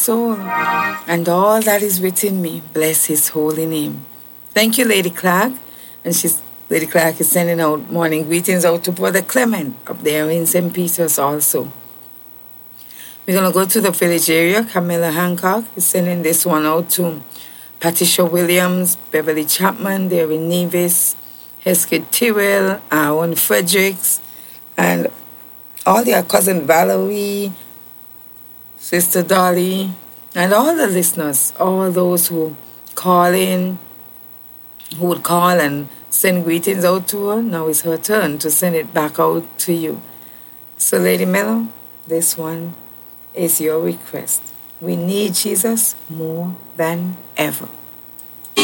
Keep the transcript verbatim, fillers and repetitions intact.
soul, and all that is within me. Bless his holy name. Thank you, Lady Clark. And she's Lady Clark is sending out morning greetings out to Brother Clement up there in Saint Peter's also. We're going to go to the village area. Camilla Hancock is sending this one out to Patricia Williams, Beverly Chapman, they're in Nevis, Hesketh Tyrrell, Aaron Fredericks, and all their cousin Valerie, Sister Dolly, and all the listeners, all those who call in, who would call and send greetings out to her. Now it's her turn to send it back out to you. So, Lady Mello, this one is your request. We need Jesus more than ever.